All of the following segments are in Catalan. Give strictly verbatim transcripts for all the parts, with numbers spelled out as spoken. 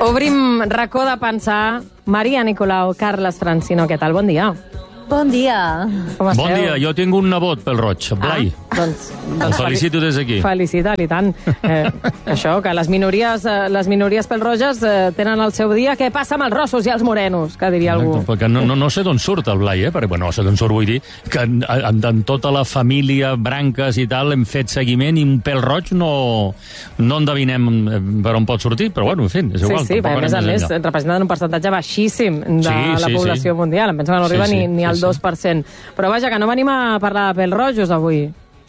Obrim racó de pensar. Maria Nicolau, Carles Francino, què tal? Bon dia. Bon dia. Com esteu? Bon dia, jo tinc un nebot pel roig, Blai. Ah, doncs, El doncs felicito des d'aquí. Felicitar, i tant. Eh, això, que les minories, eh, les minories pel-roges eh, tenen el seu dia. Què passa amb els rossos i els morenos, que diria algú. Exacte, perquè no, no, no sé d'on surt el Blai, eh? Perquè, bueno, no sé d'on surt, vull dir, que en, en, en tota la família, branques i tal, hem fet seguiment i un pèl roig no, no endevinem per on pot sortir, però bueno, en fi, és igual. Sí, sí, a més a més, enllà. representen un percentatge baixíssim de Sí, la sí, població sí. mundial. Em penso que no arriba Sí, sí, ni, ni al sí, sí. dos per cent. Però vaja, que no venim a parlar de pèl-rojos avui.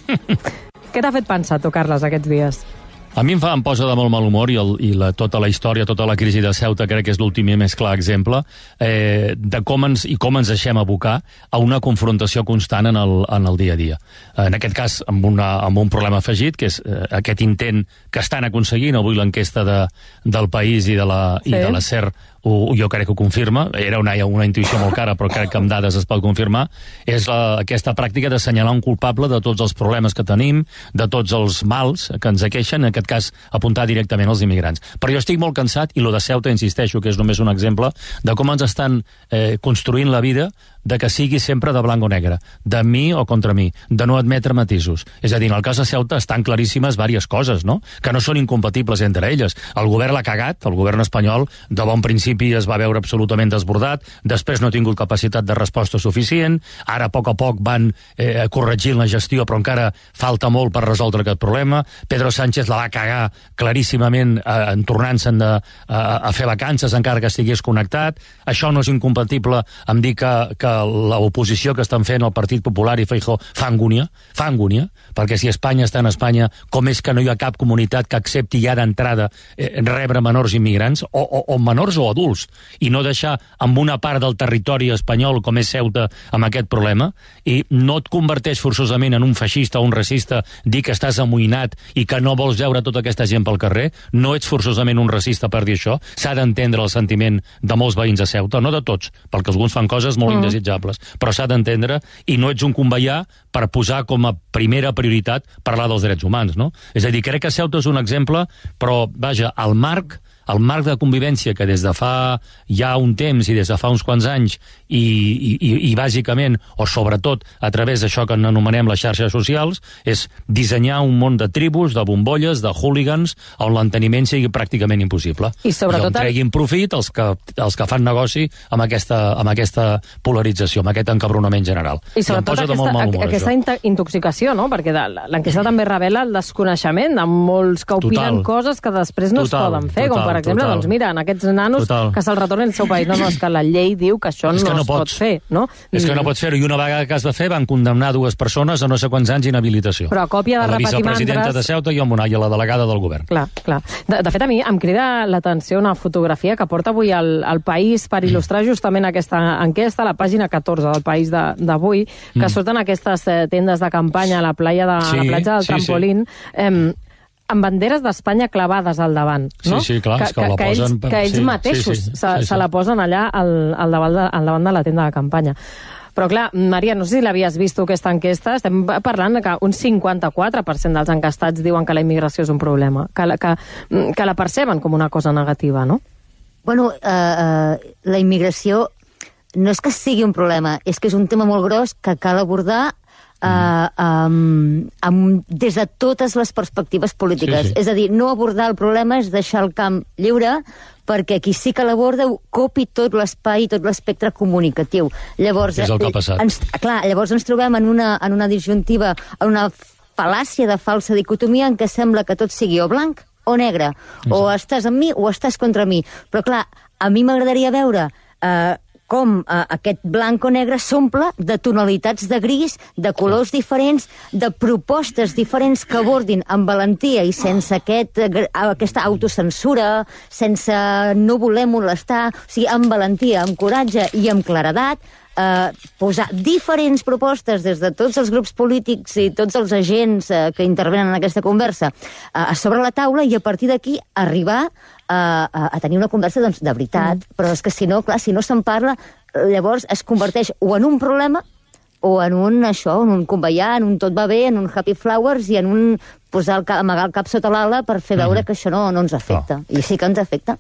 Què t'ha fet pensar, tu, Carles, aquests dies? A mi em, fa, em posa de molt mal humor i, el, i la, tota la història, tota la crisi de Ceuta, crec que és l'últim i més clar exemple eh, de com ens, i com ens deixem abocar a una confrontació constant en el, en el dia a dia. En aquest cas, amb, una, amb un problema afegit, que és eh, aquest intent que estan aconseguint avui l'enquesta de, del País i de la, sí. i de la SER, ho, jo crec que ho confirma, era una, una intuïció molt cara, però crec que amb dades es pot confirmar, és la, aquesta pràctica d'assenyalar un culpable de tots els problemes que tenim, de tots els mals que ens aqueixen, en aquest cas apuntar directament als immigrants. Però jo estic molt cansat, i lo de Ceuta, insisteixo, que és només un exemple, de com ens estan eh, construint la vida de que sigui sempre de blanc o negre, de mi o contra mi, de no admetre matisos. És a dir, en el cas de Ceuta estan claríssimes diverses coses, no? Que no són incompatibles entre elles. El govern l'ha cagat, el govern espanyol, de bon principi es va veure absolutament desbordat, després no ha tingut capacitat de resposta suficient, ara a poc a poc van eh, corregint la gestió, però encara falta molt per resoldre aquest problema. Pedro Sánchez la va cagar claríssimament eh, en tornant-se'n a, a fer vacances encara que estigués connectat. Això no és incompatible amb dir que, que l'oposició que estan fent el Partit Popular i Feijóo fa angúnia, fa angúnia, perquè si Espanya està en Espanya, com és que no hi ha cap comunitat que accepti ja d'entrada eh, rebre menors immigrants, o, o, o menors o adults, i no deixar amb una part del territori espanyol, com és Ceuta, amb aquest problema, i no et converteix forçosament en un feixista o un racista dir que estàs amoïnat i que no vols veure tota aquesta gent pel carrer, no ets forçosament un racista per dir això, s'ha d'entendre el sentiment de molts veïns a Ceuta, no de tots, perquè alguns fan coses molt mm. indesitjables, però s'ha d'entendre, i no ets un conveià per posar com a primera prioritat parlar dels drets humans, no? És a dir, crec que Ceuta és un exemple, però, vaja, el marc el marc de convivència que des de fa ja un temps i des de fa uns quants anys i, i, i, i bàsicament, o sobretot a través d'això que anomenem les xarxes socials, és dissenyar un món de tribus, de bombolles, de hooligans, on l'enteniment sigui pràcticament impossible. I sobretot... I on treguin profit els que, els que fan negoci amb aquesta, amb aquesta polarització, amb aquest encabronament general. I sobretot I aquesta, humor, aquesta això. intoxicació, no? Perquè l'enquesta també revela el desconeixement de molts que opinen total, coses que després no total, es poden fer, total, com per exemple, total. doncs mira, en aquests nanos total. que se'ls retornen al seu país. No, no, és que la llei diu que això no, que no es pots. pot fer, no? És que no pots fer-ho, i una vegada que es va fer van condemnar dues persones a no sé quants anys d'inhabilitació. Però a còpia de repetir mantras... La vicepresidenta de Ceuta i el Monà, i la delegada del govern. Clar, clar. De, de fet, a mi em crida l'atenció una fotografia que porta avui el, el País per il·lustrar justament aquesta enquesta, la pàgina catorze del País d'avui, que mm. surten aquestes eh, tendes de campanya a la, playa de, sí, a la platja del sí, Trampolín, sí. eh, amb banderes d'Espanya clavades al davant, no? Sí, sí, clar, que, és que, que la que posen... Ells, que ells sí, mateixos sí, sí, se, sí, sí. se la posen allà al, al, davant de, al davant de la tenda de campanya. Però clar, Maria, no sé si l'havies vist tu, aquesta enquesta, estem parlant que un cinquanta-quatre per cent dels encastats diuen que la immigració és un problema, que, la, que, que la perceben com una cosa negativa, no? Bueno, uh, uh, la immigració no és que sigui un problema, és que és un tema molt gros que cal abordar Uh, um, um, des de totes les perspectives polítiques. Sí, sí. És a dir, no abordar el problema és deixar el camp lliure perquè qui sí que l'aborda copi tot l'espai i tot l'espectre comunicatiu. Llavors, és el que ha passat. Ens, clar, llavors ens trobem en una, en una disjuntiva, en una fal·làcia de falsa dicotomia en què sembla que tot sigui o blanc o negre. Exacte. O estàs amb mi o estàs contra mi. Però clar, a mi m'agradaria veure... Uh, com eh, aquest blanc o negre s'omple de tonalitats de gris, de colors diferents, de propostes diferents que abordin amb valentia i sense aquest, aquesta autocensura, sense no voler molestar, o sigui, amb valentia, amb coratge i amb claredat, eh, posar diferents propostes des de tots els grups polítics i tots els agents eh, que intervenen en aquesta conversa eh, a sobre la taula, i a partir d'aquí arribar A, a, a tenir una conversa, doncs, de veritat. Mm. Però és que si no, clar, si no se'n parla, llavors es converteix o en un problema o en un, això, en un conveiar, en un tot va bé, en un happy flowers i en un posar el cap, amagar el cap sota l'ala per fer veure mm. que això no, no ens afecta. Oh. I sí que ens afecta.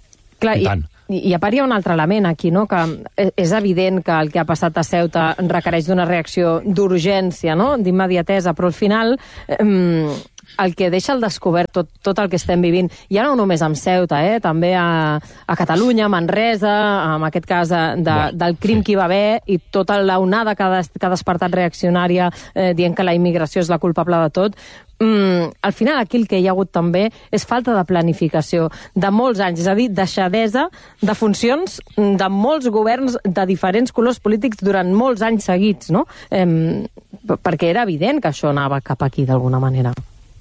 Clar, I tant. I, i a part hi ha un altre element aquí, no? Que és evident que el que ha passat a Ceuta requereix d'una reacció d'urgència, no? D'immediatesa, però al final eh, el que deixa al descobert tot, tot el que estem vivint, ja no només amb Ceuta, eh? També a, a Catalunya, a Manresa, en aquest cas de, de, del crim sí. que hi va haver, i tota l'onada que, des, que ha despertat reaccionària eh, dient que la immigració és la culpable de tot. Mm, al final aquí el que hi ha hagut també és falta de planificació de molts anys, és a dir, deixadesa de funcions de molts governs de diferents colors polítics durant molts anys seguits, no? Eh, perquè era evident que això anava cap aquí d'alguna manera.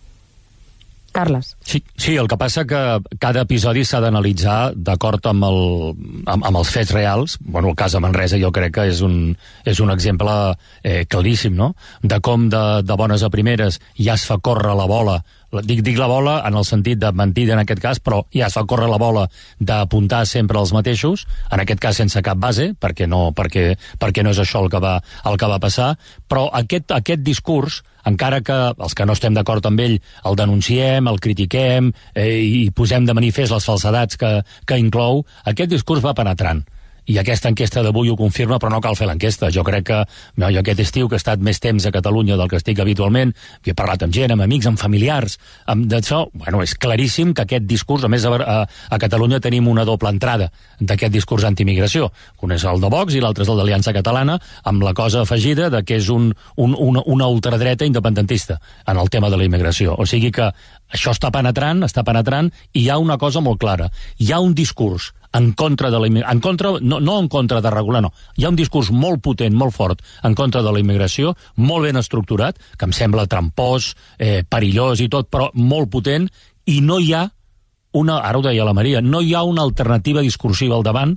Carles. Sí, sí, el que passa que cada episodi s'ha d'analitzar d'acord amb, el, amb, amb els fets reals. Bueno, el cas de Manresa jo crec que és un, és un exemple eh, claríssim, no? De com de, de bones a primeres ja es fa córrer la bola. Dic, dic la bola en el sentit de mentida en aquest cas, però ja es fa córrer la bola d'apuntar sempre als mateixos, en aquest cas sense cap base, perquè no, perquè, perquè no és això el que va, el que va passar, però aquest, aquest discurs, encara que els que no estem d'acord amb ell el denunciem, el critiquem eh, i posem de manifest les falsedats que, que inclou, aquest discurs va penetrant. I aquesta enquesta d'avui ho confirma, però no cal fer l'enquesta. Jo crec que no, jo aquest estiu, que he estat més temps a Catalunya del que estic habitualment, que he parlat amb gent, amb amics, amb familiars, amb d'això, bueno, és claríssim que aquest discurs, a més a, a, a Catalunya tenim una doble entrada d'aquest discurs anti-immigració. Un és el de Vox i l'altre és el d'Aliança Catalana, amb la cosa afegida de que és un, un, una, una ultradreta independentista en el tema de la immigració. O sigui que això està penetrant, està penetrant, i hi ha una cosa molt clara. Hi ha un discurs en contra de la immigració, en contra, no, no en contra de regular, no. Hi ha un discurs molt potent, molt fort, en contra de la immigració, molt ben estructurat, que em sembla trampós, eh, perillós i tot, però molt potent, i no hi ha una, ara ho deia la Maria, no hi ha una alternativa discursiva al davant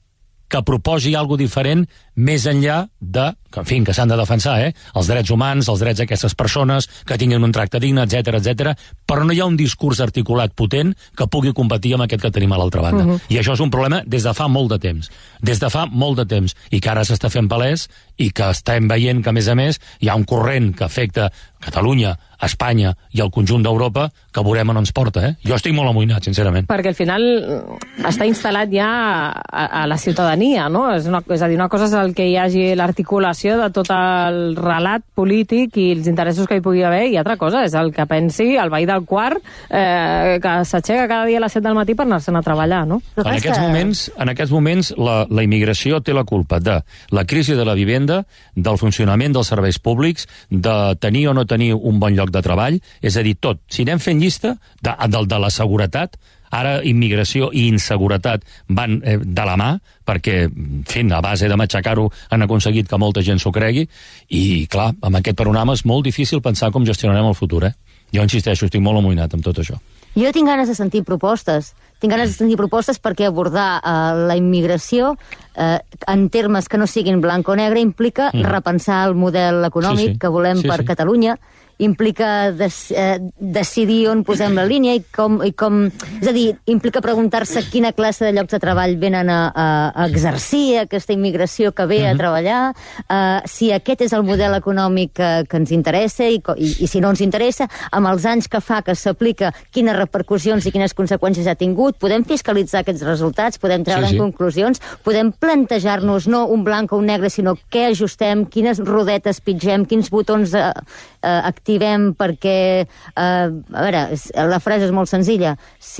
que proposi alguna diferent més enllà de, que, en fi, que s'han de defensar, eh? Els drets humans, els drets d'aquestes persones, que tinguin un tracte digne, etcètera, etcètera, però no hi ha un discurs articulat potent que pugui competir amb aquest que tenim a l'altra banda. Uh-huh. I això és un problema des de fa molt de temps. Des de fa molt de temps. I que ara s'està fent palès i que estem veient que, a més a més, hi ha un corrent que afecta Catalunya, Espanya i el conjunt d'Europa, que veurem on ens porta, eh? Jo estic molt amoïnat, sincerament. Perquè al final està instal·lat ja a, a la ciutadania, no? És, una, és a dir, una cosa és el que hi hagi l'articulació de tot el relat polític i els interessos que hi pugui haver, i altra cosa és el que pensi el veí del quart, eh, que s'aixeca cada dia a les set del matí per anar-se'n a treballar, no? En aquests moments, en aquests moments la, la immigració té la culpa de la crisi de la vivenda, del funcionament dels serveis públics, de tenir o no tenir un bon lloc de treball, és a dir, tot. Si anem fent llista de, de, de la seguretat, ara immigració i inseguretat van eh, de la mà, perquè, en fi, a base de matxacar-ho han aconseguit que molta gent s'ho cregui, i, clar, amb aquest panorama és molt difícil pensar com gestionarem el futur, eh? Jo insisteixo, estic molt amoïnat amb tot això. Jo tinc ganes de sentir propostes. Tinc ganes de sentir propostes perquè abordar uh, la immigració uh, en termes que no siguin blanc o negre implica mm. repensar el model econòmic sí, sí. que volem sí, per sí. Catalunya, implica des, eh, decidir on posem la línia i com, i com... És a dir, implica preguntar-se quina classe de llocs de treball venen a, a, a exercir aquesta immigració que ve mm-hmm. a treballar, eh, si aquest és el model econòmic que, que ens interessa i, i, i si no ens interessa, amb els anys que fa que s'aplica, quines repercussions i quines conseqüències ha tingut, podem fiscalitzar aquests resultats, podem treure sí, sí. conclusions, podem plantejar-nos no un blanc o un negre, sinó què ajustem, quines rodetes pitgem, quins botons eh, eh, activem perquè... Eh, a veure, la frase és molt senzilla.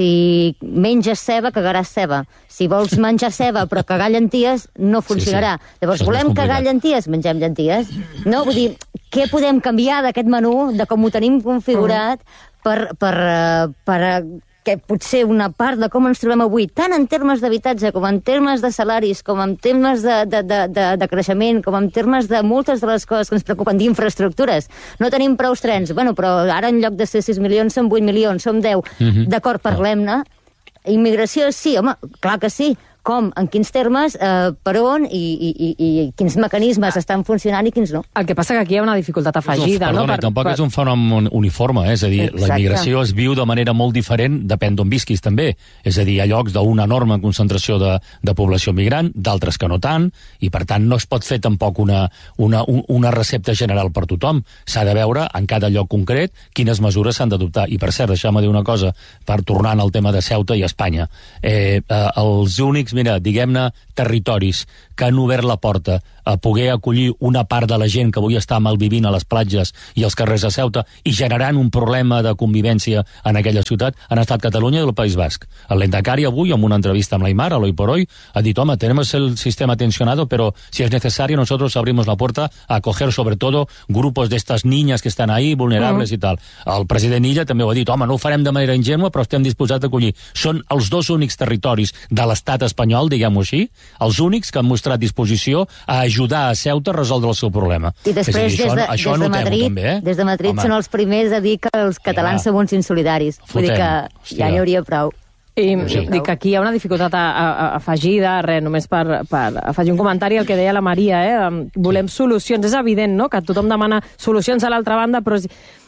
Si menges ceba, cagaràs ceba. Si vols menjar ceba però cagar llenties, no funcionarà. Sí, sí. Llavors, volem cagar llenties? Mengem llenties. No? Vull dir, què podem canviar d'aquest menú, de com ho tenim configurat, per, per, per que potser una part de com ens trobem avui, tant en termes d'habitatge, com en termes de salaris, com en termes de, de, de, de, de creixement, com en termes de moltes de les coses que ens preocupen, d'infraestructures. No tenim prou trens, bueno, però ara en lloc de ser sis milions som vuit milions, som deu. Mm-hmm. D'acord, parlem-ne. Immigració, sí, home, clar que sí, com, en quins termes, eh, per on i, i, i, i quins mecanismes estan funcionant i quins no. El que passa que aquí hi ha una dificultat afegida, Perdona, no? Per, tampoc per... és un fenomen uniforme, eh? És a dir, Exacte. la immigració es viu de manera molt diferent, depèn d'on visquis també. És a dir, hi ha llocs d'una enorme concentració de, de població migrant, d'altres que no tant, i per tant no es pot fer tampoc una, una, una recepta general per tothom. S'ha de veure en cada lloc concret quines mesures s'han d'adoptar. I per cert, deixeu-me dir una cosa, per tornar al tema de Ceuta i Espanya. Eh, eh, els únics, mira, diguem-ne, territoris que han obert la porta a poder acollir una part de la gent que avui està malvivint a les platges i als carrers de Ceuta i generant un problema de convivència en aquella ciutat, han estat Catalunya i el País Basc. El Lehendakari avui, en una entrevista amb l'Aimar, a l'Hoy por Hoy, ha dit, home, tenemos el sistema tensionado, pero si es necesario nosotros abrimos la puerta a acoger sobre todo grupos de estas niñas que estan ahí, vulnerables mm. i tal. El president Illa també ho ha dit, home, no ho farem de manera ingènua, però estem disposats a acollir. Són els dos únics territoris de l'estat espanyol, diguem-ho així, els únics que han mostrat disposició a ajudar a Ceuta a resoldre el seu problema. I després, dir, des de, això, des de Madrid, també, eh? des de Madrid Home. són els primers a dir que els catalans Ja. som uns insolidaris. Vull dir que Hòstia. ja n'hi hauria prou. I Sí. dic que aquí hi ha una dificultat a, a, a afegida, res, només per, per afegir un comentari al que deia la Maria, eh? Volem solucions. És evident, no?, que tothom demana solucions a l'altra banda, però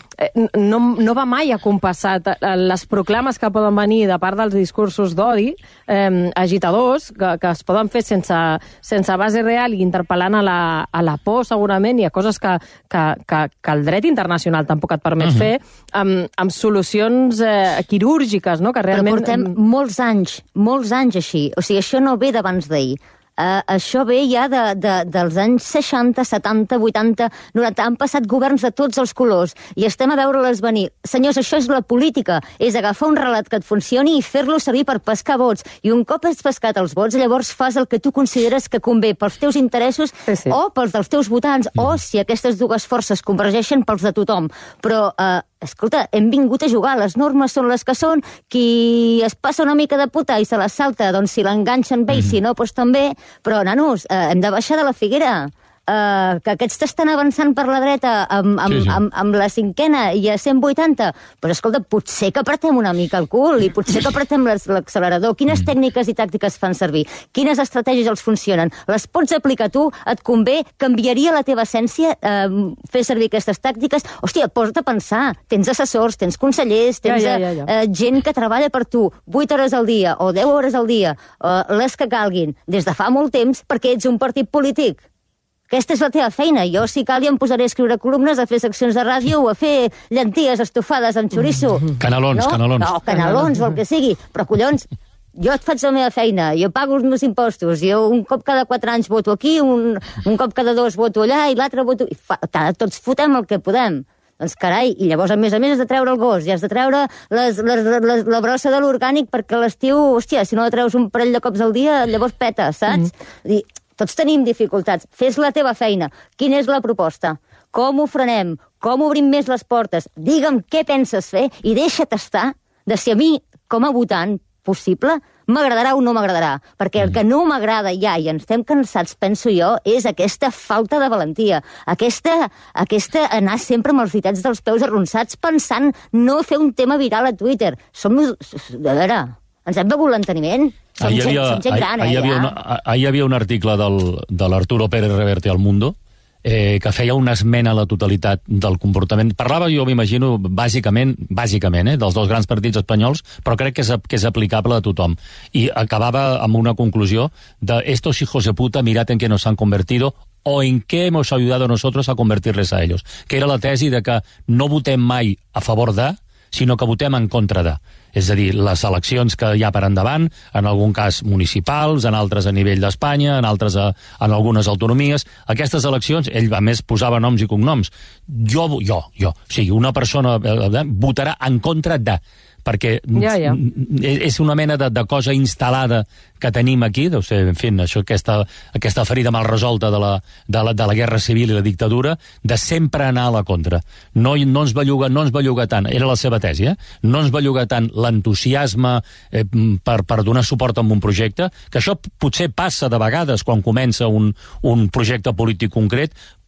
no, no va mai acompassat. Les proclames que poden venir de part dels discursos d'odi, eh, agitadors, que, que es poden fer sense, sense base real i interpel·lant a la, a la por, segurament, i a coses que, que, que, que el dret internacional tampoc et permet uh -huh. fer, amb, amb solucions eh, quirúrgiques, no?, que realment... Però portem molts anys, molts anys així. O sigui, això no ve d'abans d'ahir. Uh, això ve ja de, de, dels anys seixanta, setanta, vuitanta, noranta. Han passat governs de tots els colors i estem a veure-les venir. Senyors, això és la política. És agafar un relat que et funcioni i fer-lo servir per pescar vots. I un cop has pescat els vots, llavors fas el que tu consideres que convé pels teus interessos sí, sí. o pels dels teus votants, mm. o, si aquestes dues forces convergeixen, pels de tothom. Però... Uh, escolta, hem vingut a jugar, les normes són les que són, qui es passa una mica de puta i se la salta, doncs si l'enganxen bé i si no, doncs també, però, nanos, eh, hem de baixar de la figuera. Uh, que aquests t'estan avançant per la dreta amb, amb, sí, sí. amb, amb la cinquena i a cent vuitanta, però escolta, potser que apretem una mica el cul i potser que apretem l'accelerador. Quines tècniques i tàctiques fan servir? Quines estratègies els funcionen? Les pots aplicar tu? Et convé? Canviaria la teva essència uh, fer servir aquestes tàctiques? Hòstia, posa't a pensar. Tens assessors, tens consellers, tens ja, ja, ja, ja. Uh, gent que treballa per tu vuit hores al dia o deu hores al dia, uh, les que calguin, des de fa molt temps, perquè ets un partit polític. Aquesta és la teva feina. Jo, si cal, ja em posaré a escriure columnes, a fer seccions de ràdio o a fer llenties estofades amb xoriço. Canelons, no? canelons. No, canelons o el que sigui. Però, collons, jo et faig la meva feina, jo pago els meus impostos, jo un cop cada quatre anys voto aquí, un, un cop cada dos voto allà i l'altre voto... I fa, tots fotem el que podem. Doncs carai, i llavors a més a més has de treure el gos i has de treure les, les, les, la brossa de l'orgànic perquè a l'estiu, hòstia, si no la treus un parell de cops al dia, llavors peta, saps? Mm. I, tots tenim dificultats. Fes la teva feina. Quina és la proposta? Com ho frenem? Com obrim més les portes? Digue'm què penses fer i deixa't estar de si a mi, com a votant possible, m'agradarà o no m'agradarà. Perquè el que no m'agrada ja, i ens estem cansats, penso jo, és aquesta falta de valentia. Aquesta, aquesta anar sempre amb els ditets dels peus arronsats pensant no fer un tema viral a Twitter. Som... De veure... Ens hem begut l'enteniment? Som, ahir gent, havia, som gent gran, ahir, eh, ahir, havia ja. una, ahir hi havia un article del, de l'Arturo Pérez Reverte al Mundo eh, que feia una esmena a la totalitat del comportament. Parlava, jo m'imagino, bàsicament, bàsicament eh, dels dos grans partits espanyols, però crec que és, que és aplicable a tothom. I acabava amb una conclusió de estos hijos de puta, mirad en què nos han convertido o en què hemos ayudado nosotros a convertirles a ellos. Que era la tesi de que no votem mai a favor de, sinó que votem en contra de. És a dir, les eleccions que hi ha per endavant, en algun cas municipals, en altres a nivell d'Espanya, en altres a, en algunes autonomies. Aquestes eleccions, ell a més posava noms i cognoms. Jo, jo, jo, o sigui, una persona eh, votarà en contra de, perquè ja, ja. és una mena de, de cosa instal·lada que tenim aquí, deu ser, en fi, això, aquesta, aquesta ferida mal resolta de la, de, la, de la guerra civil i la dictadura, de sempre anar a la contra. No, no ens belluga, no ens belluga tant, era la seva tesi, eh? No ens belluga tant l'entusiasme eh, per, per donar suport a un projecte, que això potser passa de vegades quan comença un, un projecte polític concret,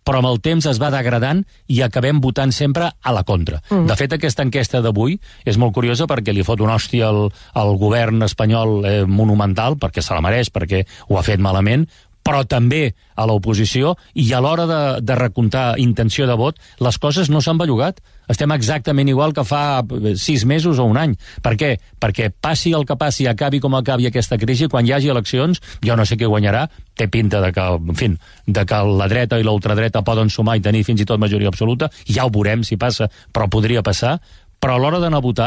però amb el temps es va degradant i acabem votant sempre a la contra. Mm. De fet, aquesta enquesta d'avui és molt curiosa perquè li fot una hòstia al, al govern espanyol eh, monumental, perquè se la mereix, perquè ho ha fet malament, però també a l'oposició, i a l'hora de, de recomptar intenció de vot, les coses no s'han bellugat. Estem exactament igual que fa sis mesos o un any. Per què? Perquè passi el que passi, acabi com acabi aquesta crisi, quan hi hagi eleccions, jo no sé qui guanyarà, té pinta de que, en fi, de que la dreta i l'ultradreta poden sumar i tenir fins i tot majoria absoluta, ja ho veurem si passa, però podria passar, però a l'hora d'anar a votar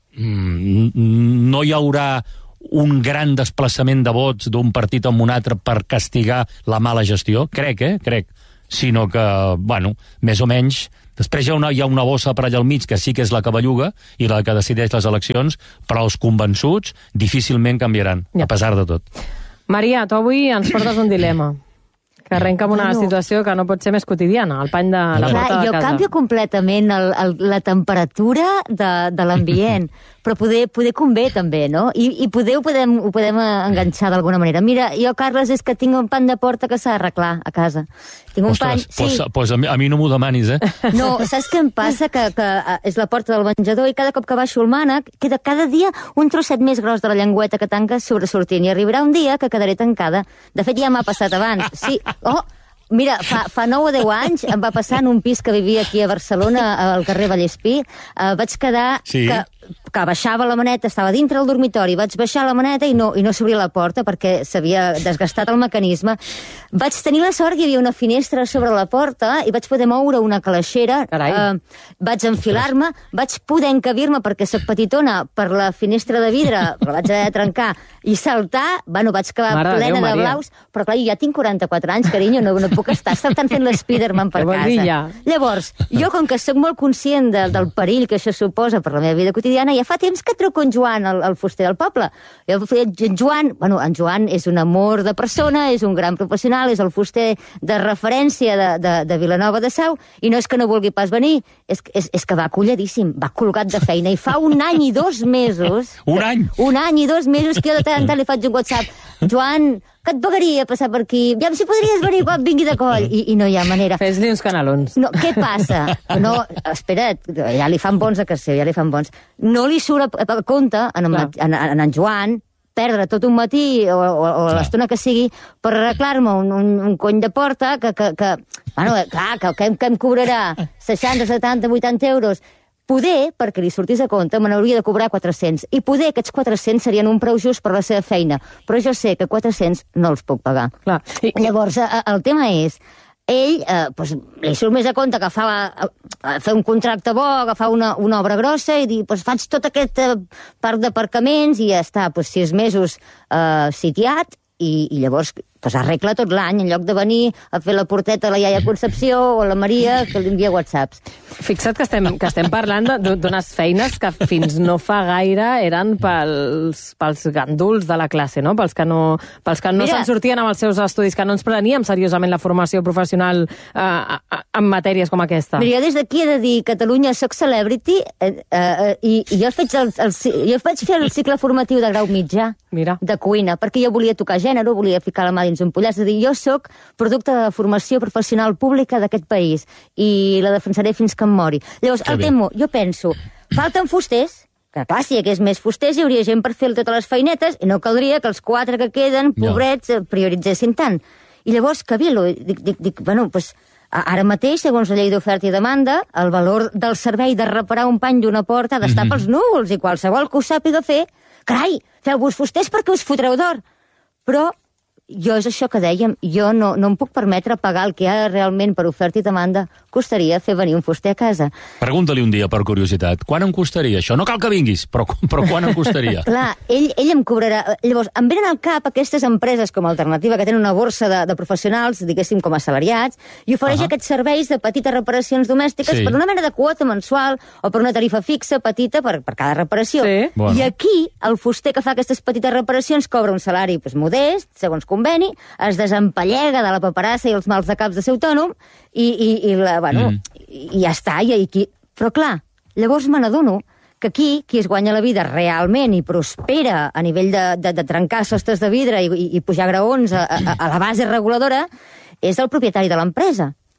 mmm, no hi haurà un gran desplaçament de vots d'un partit amb un altre per castigar la mala gestió, crec, eh, crec, sinó que, bueno, més o menys, després hi ha una, hi ha una bossa per allà al mig que sí que és la que belluga i la que decideix les eleccions, però els convençuts difícilment canviaran, ja. A pesar de tot. Maria, tu avui ens portes un dilema, que arrenca amb una bueno. situació que no pot ser més quotidiana, el pany de la porta de jo casa. Jo canvio completament el, el, la temperatura de, de l'ambient, però poder, poder convé també, no? I, i poder ho podem, ho podem enganxar d'alguna manera. Mira, jo, Carles, és que tinc un pany de porta que s'ha d'arreglar a casa. Tinc un Ostres, pany... Pues, sí. pues a, mi, a mi no m'ho demanis, eh? No, saps què em passa? Que, que és la porta del menjador i cada cop que baixo el mànec queda cada dia un trosset més gros de la llengüeta que tanca sobresortint i arribarà un dia que quedaré tancada. De fet, ja m'ha passat abans. Sí, oh... Mira, fa, fa nou o deu anys em va passar en un pis que vivia aquí a Barcelona, al carrer Vallespí. Uh, vaig quedar sí. que, que baixava la maneta, estava dintre del dormitori, vaig baixar la maneta i no, i no s'obria la porta perquè s'havia desgastat el mecanisme. Vaig tenir la sort que hi havia una finestra sobre la porta i vaig poder moure una calaixera. Uh, vaig enfilar-me, vaig poder encabir-me perquè soc petitona per la finestra de vidre, la vaig haver de trencar i saltar. Bueno, vaig quedar Mare plena Déu, de blaus, però clar, jo ja tinc quaranta-quatre anys, carinyo, no, no puc estar saltant fent l'Spiderman per casa. Ja. Llavors, jo com que sóc molt conscient de, del perill que això suposa per la meva vida quotidiana, ja fa temps que truco en Joan, el, el fuster del poble. Jo, en Joan, bueno, en Joan és un amor de persona, és un gran professional, és el fuster de referència de, de, de Vilanova de Sau, i no és que no vulgui pas venir, és, és, és que va colladíssim, va colgat de feina, i fa un any i dos mesos... Un any? Un any i dos mesos que jo de tant en tant li faig un WhatsApp. Joan, que et pagaria passar per aquí? Ja, si podries venir quan vingui de coll. I, i no hi ha manera. Fes-li uns canalons. No, què passa? No, espera't, ja li fan bons a casa seu, ja li fan bons. No li surt a, a compte en en, en, en, en Joan perdre tot un matí o, o, o l'estona que sigui per arreglar-me un, un, un cony de porta que, que, que bueno, clar, que, que, em, que em cobrarà seixanta, setanta, vuitanta euros. Poder, perquè li sortís a compte, me n'hauria de cobrar quatre-cents. I poder aquests quatre-cents serien un preu just per la seva feina. Però jo sé que quatre-cents no els puc pagar. Clar. I... Llavors, el tema és... Ell, eh, pues, li surt més a compte que fa, eh, fer un contracte bo, agafar una, una obra grossa i dir, pues, faig tot aquest eh, parc d'aparcaments i ja està, pues, sis mesos eh, sitiat i, i llavors pues, arregla tot l'any, en lloc de venir a fer la porteta a la iaia Concepció o a la Maria, que li envia whatsapps. Fixa't que estem, que estem parlant d'unes feines que fins no fa gaire eren pels, pels ganduls de la classe, no? Pels que no, pels que no se'n sortien amb els seus estudis, que no ens preníem seriosament la formació professional eh, en matèries com aquesta. Mira, jo des d'aquí he de dir, Catalunya soc celebrity eh, eh, i, i jo, faig el, el, jo vaig fer el cicle formatiu de grau mitjà Mira. de cuina, perquè jo volia tocar gènere, volia ficar la mà dins un pollat. És a dir, jo sóc producte de formació professional pública d'aquest país i la defensaré fins que em mori. Llavors, que el temo, jo penso, falten fusters, que clar, si hi hagués més fusters hi hauria gent per fer totes les feinetes i no caldria que els quatre que queden, pobrets, no. prioritzessin tant. I llavors, cavilo, dic, dic, dic bueno, doncs, ara mateix, segons la llei d'oferta i demanda, el valor del servei de reparar un pany d'una porta ha d'estar mm-hmm. pels núvols i qualsevol que ho sàpiga fer, carai, feu-vos fusters perquè us fotreu d'or. Però jo és això que dèiem, jo no, no em puc permetre pagar el que ha realment per oferta i demanda costaria fer venir un fuster a casa. Pregunta-li un dia, per curiositat, quan em costaria això? No cal que vinguis, però, però quan em costaria? Clar, ell, ell em cobrarà... Llavors, em venen al cap aquestes empreses com a alternativa que tenen una borsa de, de professionals, diguéssim, com a assalariats, i ofereix uh -huh. aquests serveis de petites reparacions domèstiques sí. per una mena de quota mensual o per una tarifa fixa petita per, per cada reparació. Sí. Bueno. I aquí, el fuster que fa aquestes petites reparacions cobra un salari pues, modest, segons conveni, es desempallega de la paperassa i els mals de caps de ser autònom i, i, i, la, bueno, mm. i, i ja està. I, i, però clar, llavors me n'adono que aquí qui es guanya la vida realment i prospera a nivell de, de, de trencar sostres de vidre i, i, i pujar graons a, a, a la base reguladora és el propietari de l'empresa.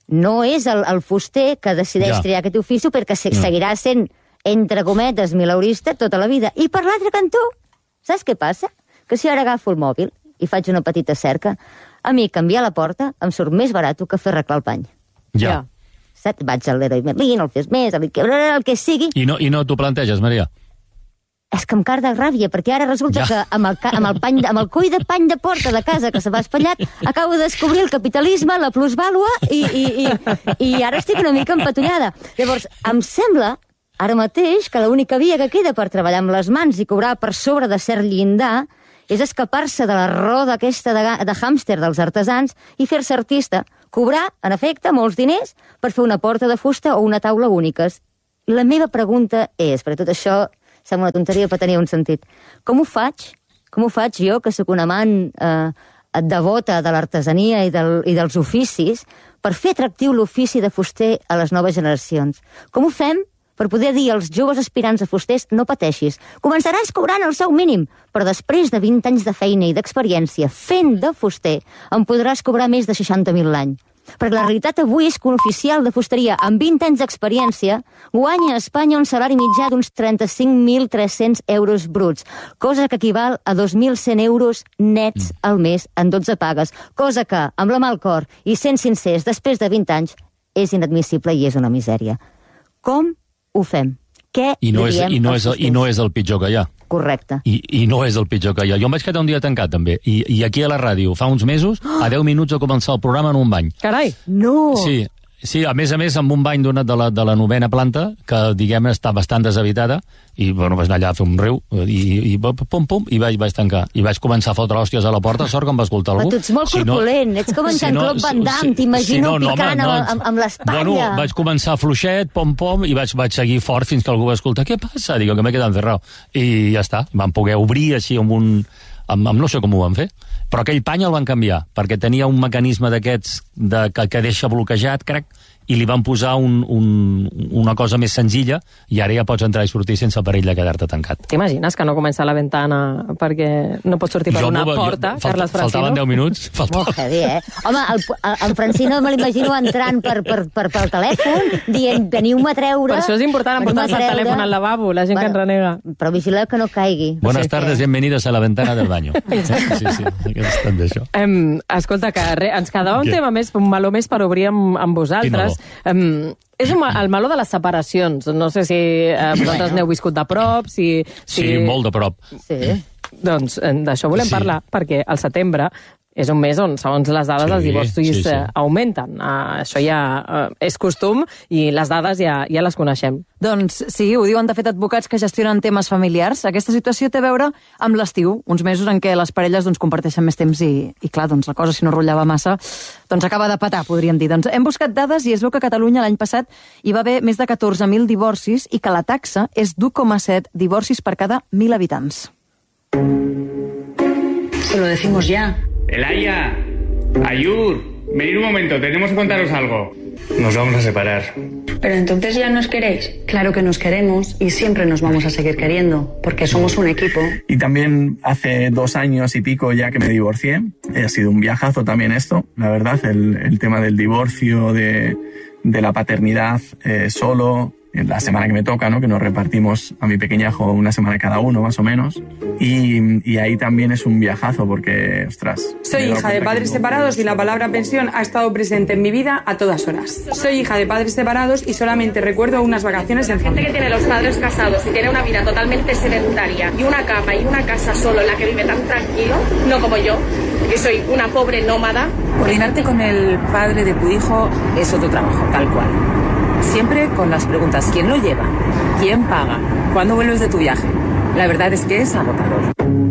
no és el, el fuster que decideix ja. triar aquest ofici perquè se, mm. seguirà sent, entre cometes, mileurista tota la vida. I per l'altre cantó, saps què passa? Que si ara agafo el mòbil i faig una petita cerca, a mi canviar la porta em surt més barat que fer arreglar el pany. Ja. Saps? Vaig al Leroy Merlin, el Fes Més, el que, el que sigui... I no, i no t'ho planteges, Maria? És que em car de ràbia, perquè ara resulta ja. que amb el, amb, el pany, amb el coll de pany de porta de casa que se m'ha espatllat, acabo de descobrir el capitalisme, la plusvàlua, i, i, i, i ara estic una mica empatollada. Llavors, em sembla, ara mateix, que l'única via que queda per treballar amb les mans i cobrar per sobre de cert llindar és escapar-se de la roda aquesta de, de hàmster dels artesans i fer-se artista. Cobrar, en efecte, molts diners per fer una porta de fusta o una taula úniques. La meva pregunta és, perquè tot això sembla una tonteria però tenia un sentit, com ho faig? Com ho faig jo, que sóc un amant eh, devota de l'artesania i, del, i dels oficis, per fer atractiu l'ofici de fuster a les noves generacions? Com ho fem per poder dir als joves aspirants a fusters no pateixis, començaràs cobrant el sou mínim, però després de vint anys de feina i d'experiència fent de fuster, en podràs cobrar més de seixanta mil l'any. Perquè la realitat avui és que un oficial de fusteria amb vint anys d'experiència guanya a Espanya un salari mitjà d'uns trenta-cinc mil tres-cents euros bruts, cosa que equival a dos mil cent euros nets al mes en dotze pagues, cosa que, amb la mà al cor i sent sincers, després de vint anys, és inadmissible i és una misèria. Com ho fem? Què I no, és, i, no és, I no és el pitjor que hi ha. Correcte. I, I no és el pitjor que hi ha. Jo em vaig quedar un dia tancat, també. I, i aquí a la ràdio, fa uns mesos, a deu minuts a començar el programa en un bany. Carai! No! Sí, sí, a més a més, amb un bany d'una de, la, de la novena planta, que, diguem, està bastant deshabitada, i, bueno, vaig anar allà a fer un riu, i, i pum, pum, i vaig, vaig tancar. I vaig començar a fotre hòsties a la porta, sort que em va escoltar algú. Però tu ets molt si corpulent, no, ets com en si Jean-Claude no, Van Damme, si, t'imagino si no, picant no, home, no, amb, amb l'espatlla. Bueno, vaig començar fluixet, pom, pom, i vaig, vaig seguir fort fins que algú va escoltar. Què passa? Dic, que m'he quedat encerrado. I ja està, vam poder obrir així amb un... Amb, amb no sé com ho van fer, però aquell pany el van canviar, perquè tenia un mecanisme d'aquests de, que, que deixa bloquejat, crec, i li van posar un, un, una cosa més senzilla, i ara ja pots entrar i sortir sense perill de quedar-te tancat. T'imagines que no comença la ventana perquè no pots sortir per jo una porta, jo, Carles Francino? Faltaven deu minuts. Faltava. Molt heavy, eh? Home, el, el Francino me l'imagino entrant per, per, per, pel telèfon, dient, veniu-me a treure... Per això és important emportar-se el telèfon al lavabo, la gent bueno, que en renega. Però vigileu que no caigui. Buenas sí, tardes, que... bienvenidos a la ventana del baño. Sí, sí, sí, que és tant d'això. Um, escolta, que re, ens quedava un Què? tema més, un meló més per obrir amb, amb vosaltres. Um, és un, el meló de les separacions. No sé si eh, vosaltres n'heu viscut de prop, si, si... Sí, molt de prop. Sí. Doncs d'això volem sí. parlar, perquè al setembre és un mes on, segons les dades, sí, els divorcis sí, sí. augmenten. Uh, això ja uh, és costum i les dades ja, ja les coneixem. Doncs sí, ho diuen de fet advocats que gestionen temes familiars. Aquesta situació té a veure amb l'estiu, uns mesos en què les parelles doncs, comparteixen més temps i, i clar, doncs, la cosa, si no rotllava massa, doncs acaba de petar, podríem dir. Doncs hem buscat dades i es veu que a Catalunya l'any passat hi va haver més de catorze mil divorcis i que la taxa és d'u coma set divorcis per cada mil habitants. Se lo decimos ya. Elaya, Ayur, venid un momento, tenemos que contaros algo. Nos vamos a separar. Pero entonces ya nos queréis. Claro que nos queremos y siempre nos vamos a seguir queriendo, porque somos un equipo. Y también hace dos años y pico ya que me divorcié. Ha sido un viajazo también esto, la verdad, el, el tema del divorcio, de, de la paternidad eh, solo, en la semana que me toca, ¿no? Que nos repartimos a mi pequeñajo una semana cada uno, más o menos. Y, y ahí también es un viajazo porque, ostras... Soy hija de padres separados y la palabra pensión ha estado presente en mi vida a todas horas. Soy hija de padres separados y solamente recuerdo unas vacaciones en familia. Gente que tiene los padres casados y tiene una vida totalmente sedentaria y una cama y una casa solo en la que vive tan tranquilo, no como yo, que soy una pobre nómada. Coordinarte con el padre de tu hijo es otro trabajo, tal cual. Siempre con las preguntas, ¿quién lo lleva? ¿Quién paga? ¿Cuándo vuelves de tu viaje? La verdad es que es agotador.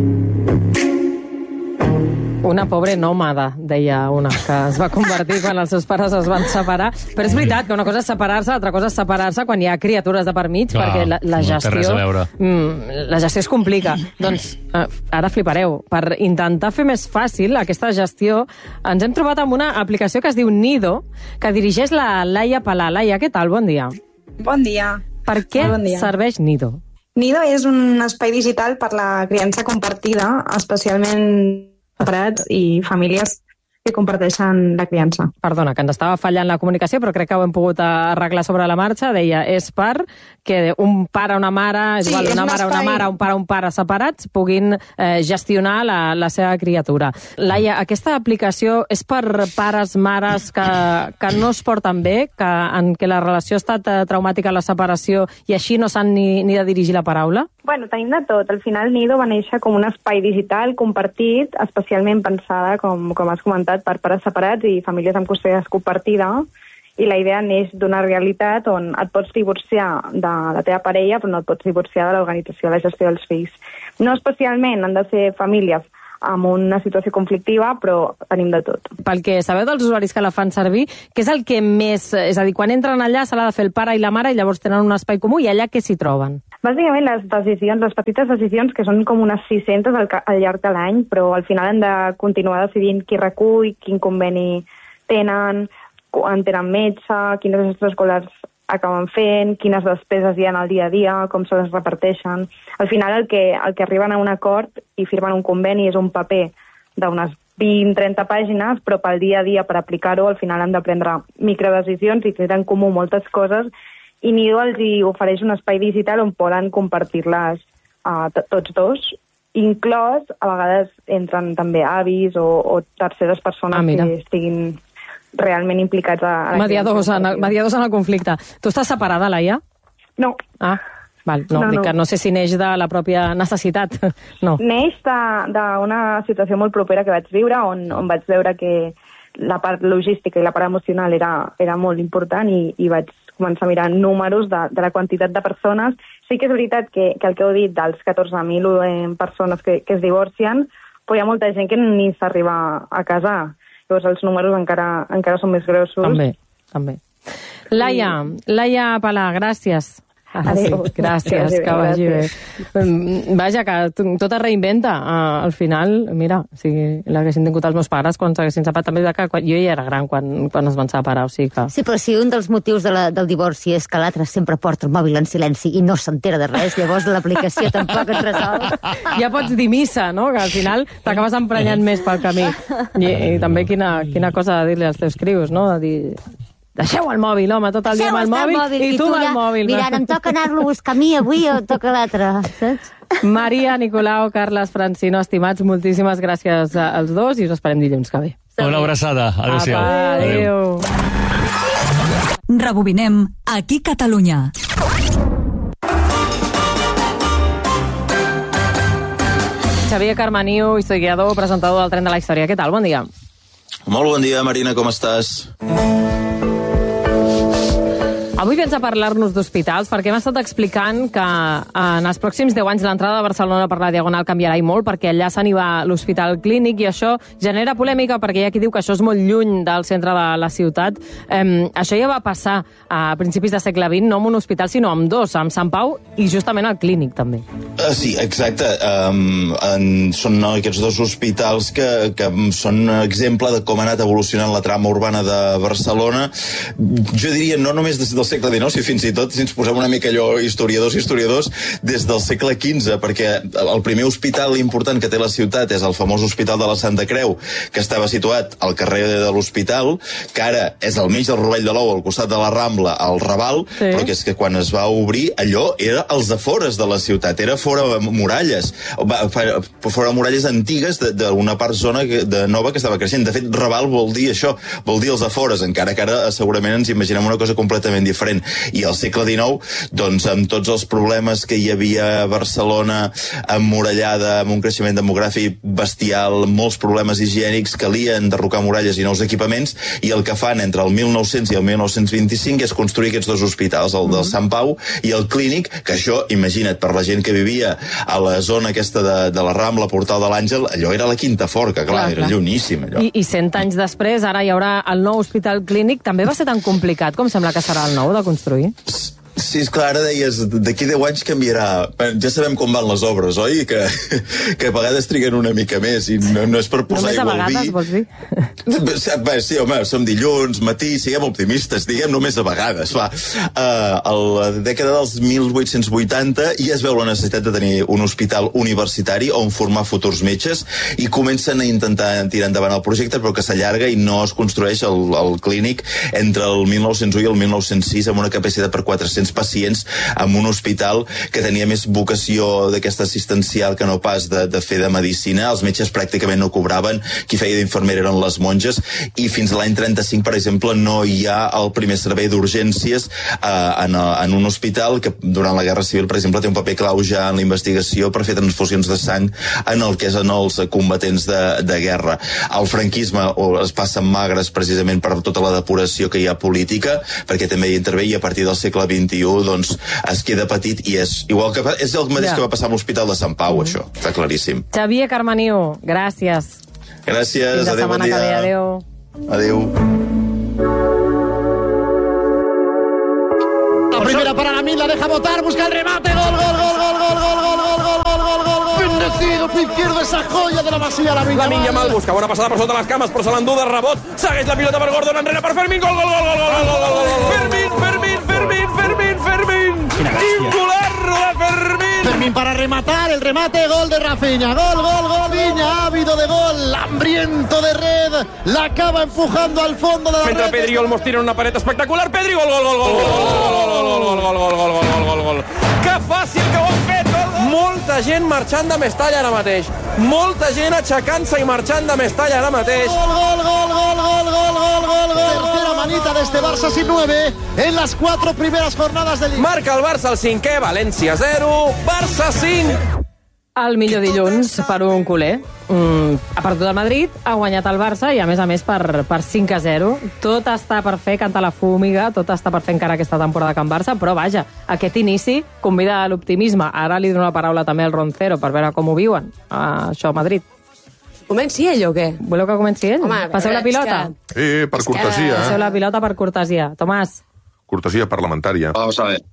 Una pobre nòmada, deia una, que es va convertir quan els seus pares es van separar. Però és veritat que una cosa és separar-se, l'altra cosa és separar-se quan hi ha criatures de per mig, Clar, perquè la, la gestió... No té res a veure. Mm, la gestió es complica. Doncs eh, ara flipareu. Per intentar fer més fàcil aquesta gestió, ens hem trobat amb una aplicació que es diu Nido, que dirigeix la Laia Palà. Laia, què tal? Bon dia. Bon dia. Per què bon dia. serveix Nido? Nido és un espai digital per la criança compartida, especialment separats i famílies que comparteixen la criança. Perdona, que ens estava fallant la comunicació, però crec que ho hem pogut arreglar sobre la marxa. Deia, és per que un pare, una mare, és Sí, igual, és una un mare, una espai- mare, un pare, un pare separats, puguin eh, gestionar la, la seva criatura. Laia, aquesta aplicació és per pares, mares que, que no es porten bé, que, en què la relació ha estat eh, traumàtica, la separació, i així no s'han ni, ni de dirigir la paraula? Bueno, tenim de tot. Al final Nido va néixer com un espai digital compartit, especialment pensada, com, com has comentat, per pares separats i famílies amb custòdia compartida, i la idea neix d'una realitat on et pots divorciar de la teva parella, però no et pots divorciar de l'organització de la gestió dels fills. No especialment han de ser famílies amb una situació conflictiva, però tenim de tot. Pel que sabeu dels usuaris que la fan servir, què és el que més... És a dir, quan entren allà se l'ha de fer el pare i la mare i llavors tenen un espai comú, i allà què s'hi troben? Bàsicament les decisions, les petites decisions, que són com unes sis-centes al, ca- al llarg de l'any, però al final han de continuar decidint qui recull, quin conveni tenen, quan tenen metge, quines extraescolars acaben fent, quines despeses hi ha al dia a dia, com se les reparteixen. Al final el que, el que arriben a un acord i firmen un conveni és un paper d'unes vint a trenta pàgines, però pel dia a dia, per aplicar-ho, al final han de prendre microdecisions i tindre en comú moltes coses, i Nido els hi ofereix un espai digital on poden compartir-les uh, tots dos, inclòs a vegades entren també avis o, o terceres persones Ah, mira. que estiguin realment implicats a, a la Mediadors en, el, mediadors en el conflicte. Tu estàs separada, Laia? No. Ah, val. No, No, dic no. que no sé si neix de la pròpia necessitat. No. Neix de- d'una situació molt propera que vaig viure, on, on vaig veure que la part logística i la part emocional era, era molt important, i, i vaig començar a mirar números de, de la quantitat de persones. Sí que és veritat que, que el que heu dit dels catorze mil eh, persones que, que es divorcien, però hi ha molta gent que ni s'arriba a casar. Llavors els números encara, encara són més grossos. També, també. Laia, Laia Palà, gràcies. Ah, sí, Adéu. gràcies, Gràcies, que vagi bé. gràcies. Mm, Vaja, que t- tot es reinventa. Uh, al final, mira, o sigui, l'haguessin tingut els meus pares quan s'haguessin separat. També que quan, jo ja era gran quan, quan es van separar, o sigui que... Sí, però si un dels motius de la, del divorci és que l'altre sempre porta el mòbil en silenci i no s'entera de res, llavors l'aplicació tampoc es resol. Ja pots dir missa, no? Que al final t'acabes emprenyant més pel camí. I, i també quina, quina cosa de dir-li als teus crios, no? De dir... Deixeu el mòbil, home, tot el dia amb el Deixeu estar mòbil, i tu amb el ja mòbil. mirant, em toca anar-lo a buscar a mi avui o toca l'altre, saps? Maria, Nicolau, Carles, Francino, estimats, moltíssimes gràcies als dos i us esperem dilluns que ve. Una abraçada. Adéu-siau. Apa, adéu. Rebobinem aquí Catalunya. Xavier Carmaniu, historiador, presentador del Tren de la Història. Què tal? Bon dia. Molt bon dia, Marina, com estàs? Avui vens a parlar-nos d'hospitals perquè hem estat explicant que en els pròxims deu anys l'entrada de Barcelona per la Diagonal canviarà i molt, perquè allà se n'hi va l'Hospital Clínic i això genera polèmica perquè hi ha qui diu que això és molt lluny del centre de la ciutat. Um, això ja va passar a principis de segle vint, no amb un hospital sinó amb dos, amb Sant Pau i justament el Clínic també. Uh, sí, exacte. Um, en, són no, aquests dos hospitals que, que són exemple de com ha anat evolucionant la trama urbana de Barcelona. Jo diria no només des del segle dinou, si fins i tot si ens posem una mica allò historiadors i historiadors des del segle quinze, perquè el primer hospital important que té la ciutat és el famós Hospital de la Santa Creu, que estava situat al carrer de l'Hospital, que ara és al mig del Rovell de l'Ou, al costat de la Rambla, al Raval, sí. Però que és que quan es va obrir allò era als afores de la ciutat, era fora muralles, fora muralles antigues d'una part zona de nova que estava creixent. De fet, Raval vol dir això, vol dir els afores, encara que ara segurament ens imaginem una cosa completament diferent. I al segle dinou, doncs, amb tots els problemes que hi havia a Barcelona, emmurallada, amb un creixement demogràfic bestial, molts problemes higiènics, calia enderrocar muralles i nous equipaments, i el que fan entre el mil nou-cents i el mil nou-cents vint-i-cinc és construir aquests dos hospitals, el del Sant Pau i el Clínic, que això, imagina't, per la gent que vivia a la zona aquesta de, de la Rambla, Portal de l'Àngel, allò era la quinta forca, clar, clar era clar. Lluníssim, allò. I, I cent anys després, ara hi haurà el nou Hospital Clínic, també va ser tan complicat com sembla que serà el nou de construir? Sí, esclar, ara deies, d'aquí deu anys canviarà. Ja sabem com van les obres, oi? Que, que a vegades triguen una mica més i no, no és per posar igual vi. Només a vegades, vols dir? Bé, sí, home, som dilluns, matí, siguem optimistes, diguem només a vegades, va. Uh, a la dècada dels mil vuit-cents vuitanta ja es veu la necessitat de tenir un hospital universitari on formar futurs metges i comencen a intentar tirar endavant el projecte, però que s'allarga i no es construeix el, el clínic entre el mil nou-cents u i el mil nou-cents sis amb una capacitat per quatre-cents pacients amb un hospital que tenia més vocació d'aquesta assistencial que no pas de, de fer de medicina. Els metges pràcticament no cobraven, qui feia d'infermer eren les monges, i fins a l'any trenta-cinc, per exemple, no hi ha el primer servei d'urgències eh, en, en un hospital que durant la Guerra Civil, per exemple, té un paper clau ja en la investigació per fer transfusions de sang en el que és en els combatents de, de guerra. El franquisme o es passen magres precisament per tota la depuració que hi ha política, perquè també hi intervé, i a partir del segle vint-i-u doncs, es queda petit, i és igual que és el mateix ja. que va passar amb l'Hospital de Sant Pau, mm. això, està claríssim. Xavier Carmaniu, gràcies. Gràcies, adéu, bon dia. Adéu. Adéu. La primera para la Mil, la deja botar, busca el remate, gol, gol, gol, gol, gol, gol, gol, gol, gol, gol, gol, gol, gol, bendecido, pie izquierdo, esa joya de la Masía, la Viña. La Viña Mal busca, bona passada per sota les cames, però se l'endú de rebot, segueix la pilota per Gordon, enrere per Fermín, gol, gol, gol, gol, gol, gol, gol, gol, Fermín, Fermín, Fermín, Fermín, Fermín, singular de Fermín. Fermín para rematar, el remate, gol de Rafinha, gol, gol, gol, Viña, ávido de gol, hambriento de red, la acaba empujando al fondo de la red. Mentre Pedri Olmos tira una paret espectacular, Pedri, gol, gol, gol, gol, gol, gol, gol, gol, gol, gol, gol, gol, gol. Que fàcil que ho han fet! Molta gent marxant de Mestalla ara mateix. Molta gent aixecant-se i marxant de Mestalla ara mateix. Gol, gol, gol, gol, gol, gol, gol, gol, gol. Tercera manita de este Barça sin nueve en las cuatro primeras jornadas de Liga. Marca el Barça el cinquè, València zero, Barça cinc. El millor dilluns per un culer. Mm, ha perdut el Madrid, ha guanyat el Barça i, a més a més, per, per cinc a zero. Tot està per fer, canta la fúmiga, tot està per fer encara aquesta temporada Can Barça, però vaja, aquest inici convida a l'optimisme. Ara li dono la paraula també al Roncero per veure com ho viuen, uh, això a Madrid. Comenci ell o què? Voleu que comenci ell? Home, Passeu la pilota? Que... Sí, per cortesia. Que... Passeu la pilota per cortesia. Tomàs. Cortesia parlamentaria. Vamos a ver.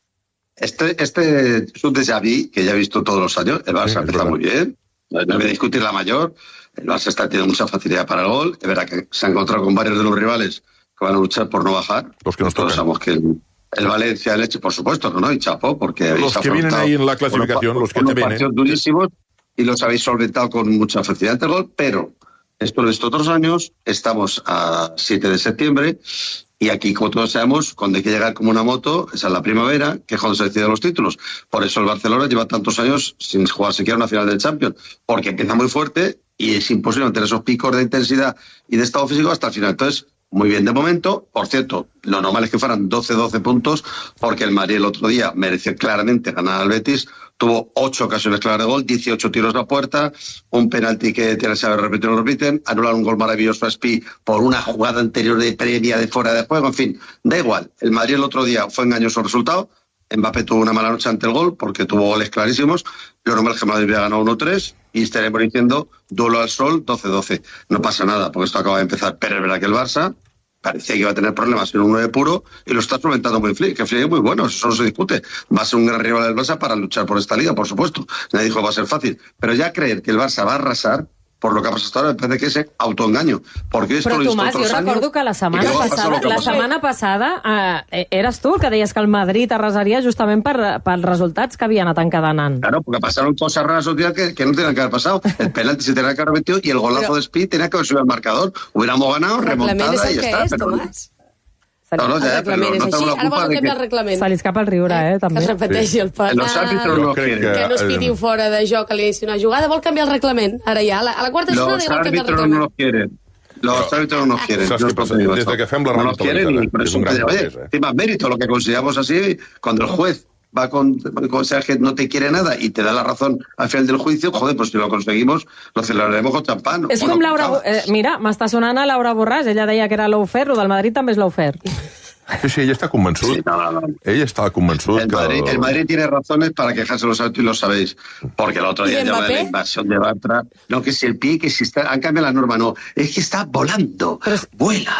Este, este es un déjà vu que ya he visto todos los años. El Barça sí, está muy bien. No voy a discutir la mayor. El Barça está teniendo mucha facilidad para el gol. Es verdad que se ha encontrado con varios de los rivales que van a luchar por no bajar. Los que nos tocan. Todos sabemos que el, el Valencia, el Elche, por supuesto, ¿no? Y chapó, porque los que vienen ahí en la clasificación, unos, los que te vienen. partidos durísimos y los habéis solventado con mucha facilidad el gol, pero esto lo he visto otros años. Estamos a siete de septiembre. Y aquí, como todos sabemos, cuando hay que llegar como una moto, esa es la primavera, que es cuando se deciden los títulos. Por eso el Barcelona lleva tantos años sin jugar siquiera una final del Champions, porque empieza muy fuerte y es imposible mantener esos picos de intensidad y de estado físico hasta el final. Entonces, muy bien de momento. Por cierto, lo normal es que fueran doce doce puntos, porque el Madrid el otro día mereció claramente ganar al Betis. Tuvo ocho ocasiones claras de gol, dieciocho tiros a puerta, un penalti que tiene que saber repetir, lo repiten, anular un gol maravilloso a Spi por una jugada anterior de previa de fuera de juego, en fin, da igual. El Madrid el otro día fue engañoso el resultado, Mbappé tuvo una mala noche ante el gol porque tuvo goles clarísimos, lo normal es que el Madrid había ganado uno tres y estaremos diciendo duelo al sol doce doce. No pasa nada porque esto acaba de empezar, pero es verdad que el Barça parecía que iba a tener problemas en un nueve puro y lo está solventando muy Flick, que Flick es muy bueno, eso no se discute. Va a ser un gran rival del Barça para luchar por esta liga, por supuesto. Nadie dijo que va a ser fácil. Pero ya creer que el Barça va a arrasar, por lo que ha pasado hasta ahora, me parece que es autoengaño. Porque esto Però, lo he visto Tomàs, otros jo recordo años, que la setmana passada, la setmana passada eh, eres tu el que deies que el Madrid arrasaria justament per, per resultats que havien anat encadenant. Claro, porque pasaron cosas raras otro día que, que no tenían que haber pasado. El penalti se tenía que haber metido y el golazo pero, de Speed tenía que haber subido al marcador. Hubiéramos ganado, remontada y ya está. És, pero... Tomàs? No, no, ja, el reglament és així. Ara volen canviar el reglament. Se li escapa el riure, eh, també. Que es repeteixi el penal, Los árbitros no quieren. que no es pitin fora de joc a l'inici d'una jugada. Vol canviar el reglament. Ara ja, a la, a la quarta jornada ja vol canviar el reglament. Los árbitros no lo quieren. Los árbitros no nos quieren. ¿Sabes qué pasa? Desde que fem la no nos quieren y por eso, oye, encima mérito, lo que consideramos así, cuando el juez va con, con que no te quiere nada y te da la razón al final del juicio, joder, pues si lo conseguimos, lo celebraremos con champán. És com Laura... Eh, mira, m'està sonant a Laura Borràs. Ella deia que era l'Oufer, o del Madrid també és l'Oufer. Sí, sí, ella está convençut. Sí, no, no, no. Ella está convençut. El Madrid, que... el Madrid tiene razones para quejarse los árbitros y lo sabéis. Porque el otro día lleva la invasión de Bartra. No, que si el pie, que si está... Han cambiado la norma, no. Es que está volando. Pero... Vuela.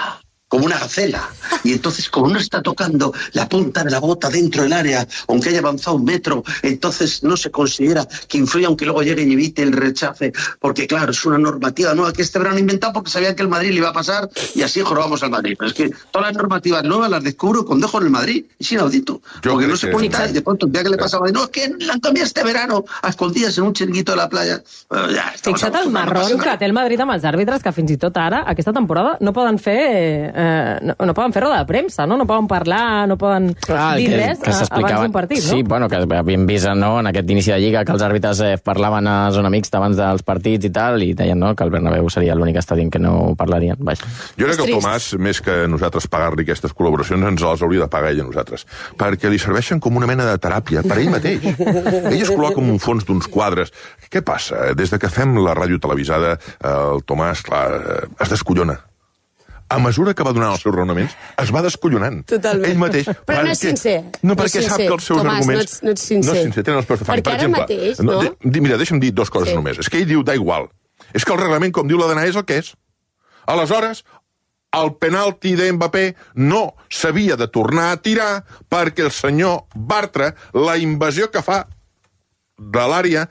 como una gacela. Y entonces, como no está tocando la punta de la bota dentro del área, aunque haya avanzado un metro, entonces no se considera que influya, aunque luego llegue y evite el rechace, porque claro, es una normativa nueva que este verano han inventado porque sabían que el Madrid le iba a pasar y así jorobamos al Madrid. Pero es que todas las normativas nuevas las descubro con dejo en el Madrid. Es inaudito. Yo porque no se que... cuenta y de pronto el día que le pasa a Madrid, no, es que la han cambiado este verano a escondidas en un chiringuito de la playa. Bueno, ja, fixa't el marrón que té el Madrid amb els àrbitres, que fins i tot ara, aquesta temporada, no poden fer eh, no, no poden fer roda de premsa, no? No poden parlar, no poden ah, dir que, res que abans d'un partit, no? Sí, bueno, que havíem vist no, en aquest inici de Lliga que els àrbitres eh, parlaven a zona mixta abans dels partits i tal, i deien no, que el Bernabéu seria l'únic estadi en què no parlarien. Vaja. Jo crec que el Tomàs, més que nosaltres pagar-li aquestes col·laboracions, ens les hauria de pagar ell a nosaltres, perquè li serveixen com una mena de teràpia per ell mateix. Ell es col·loca en un fons d'uns quadres. Què passa? Des de que fem la ràdio televisada, el Tomàs, clar, es descollona. A mesura que va donant els seus raonaments, es va descollonant. Totalment. Ell mateix. Però no és sincer. No, perquè no sap que els seus Tomàs, arguments... No ets, no ets sincer. No és sincer, tenen els peus de fang. Perquè per ara exemple, mateix, no? no de, mira, deixa'm dir dues coses sí. només. És que ell diu, da igual. És que el reglament, com diu la D N A, és el que és. Aleshores, el penalti d'Mbappé no s'havia de tornar a tirar perquè el senyor Bartra, la invasió que fa de l'àrea